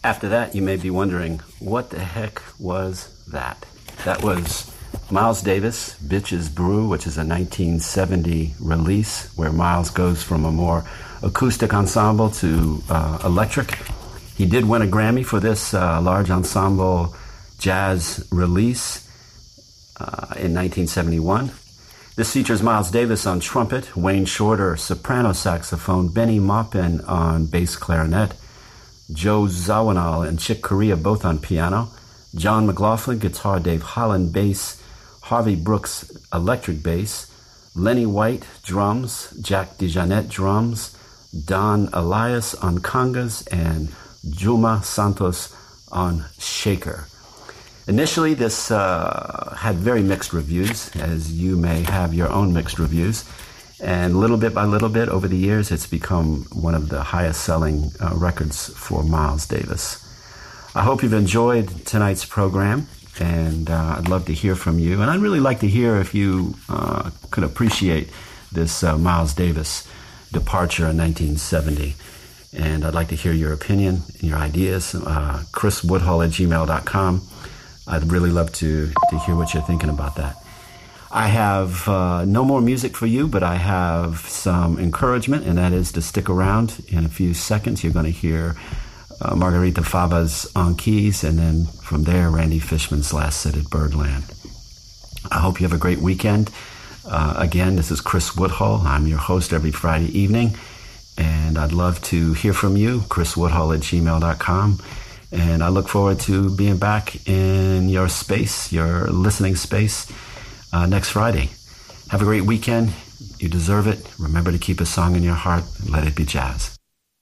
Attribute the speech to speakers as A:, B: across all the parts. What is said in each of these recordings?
A: After that, you may be wondering, what the heck was that? That was Miles Davis, Bitches Brew, which is a 1970 release where Miles goes from a more acoustic ensemble to electric. He did win a Grammy for this large ensemble jazz release in 1971. This features Miles Davis on trumpet, Wayne Shorter soprano saxophone, Benny Maupin on bass clarinet, Joe Zawinul and Chick Corea both on piano, John McLaughlin guitar, Dave Holland bass, Harvey Brooks electric bass, Lenny White drums, Jack DeJohnette drums, Don Elias on congas, and Juma Santos on shaker. Initially, this had very mixed reviews, as you may have your own mixed reviews. And little bit by little bit, over the years, it's become one of the highest-selling records for Miles Davis. I hope you've enjoyed tonight's program, and I'd love to hear from you. And I'd really like to hear if you could appreciate this Miles Davis departure in 1970. And I'd like to hear your opinion and your ideas. chriswoodhull@gmail.com. I'd really love to hear what you're thinking about that. I have no more music for you, but I have some encouragement, and that is to stick around. In a few seconds, you're going to hear Margarita Fava's On Keys, and then from there, Randy Fishman's Last Sit at Birdland. I hope you have a great weekend. Again, this is Chris Woodhull. I'm your host every Friday evening, and I'd love to hear from you, chriswoodhull@gmail.com. And I look forward to being back in your space, your listening space, next Friday. Have a great weekend. You deserve it. Remember to keep a song in your heart and let it be jazz.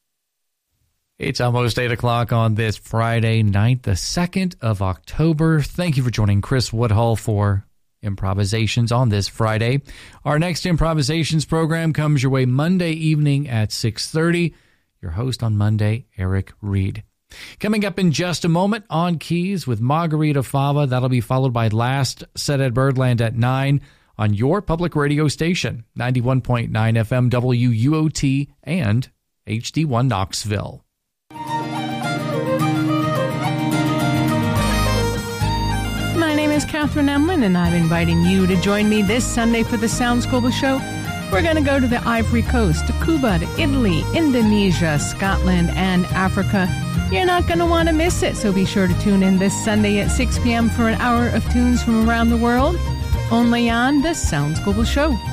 B: It's almost 8 o'clock on this Friday night, the 2nd of October. Thank you for joining Chris Woodhull for Improvisations on this Friday. Our next Improvisations program comes your way Monday evening at 6:30. Your host on Monday, Eric Reed. Coming up in just a moment, On Keys with Margarita Fava. That'll be followed by Last Set at Birdland at 9 on your public radio station, 91.9 FM WUOT and HD1 Knoxville.
C: My name is Catherine Emlin, and I'm inviting you to join me this Sunday for the Sounds Global Show. We're going to go to the Ivory Coast, to Cuba, to Italy, Indonesia, Scotland, and Africa. You're not going to want to miss it, so be sure to tune in this Sunday at 6 p.m. for an hour of tunes from around the world, only on the Sounds Global Show.